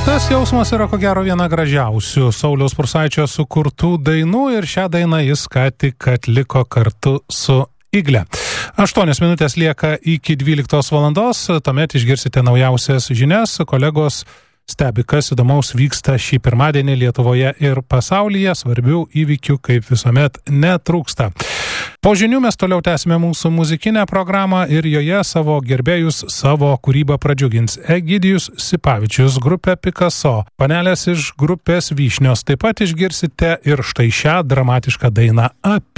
Tas jausmas yra ko gero viena gražiausių Sauliaus Prūsaičio sukurtų dainų ir šią dainą jis ką tik atliko kartu su Igle. 8 minutės lieka iki 12 valandos, tuomet išgirsite naujausias žinias, kolegos stebi, kas įdomaus vyksta šį pirmadienį Lietuvoje ir pasaulyje, svarbių įvykių kaip visuomet netrūksta. Po žinių mes toliau tęsime mūsų muzikinę programą ir joje savo gerbėjus savo kūrybą pradžiugins Egidijus Sipavičius, grupė Picasso, panelės iš grupės Vyšnios. Taip pat išgirsite ir štai šią dramatišką dainą apie